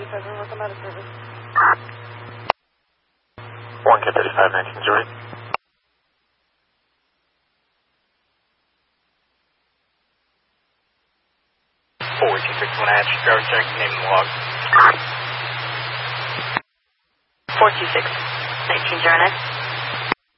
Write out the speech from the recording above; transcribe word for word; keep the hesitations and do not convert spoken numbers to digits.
thirty-seven, welcome out of service. one K thirty-five, nineteen zero eight. four two six one hatch, driver check, name and log. four two six, nineteen zero nine.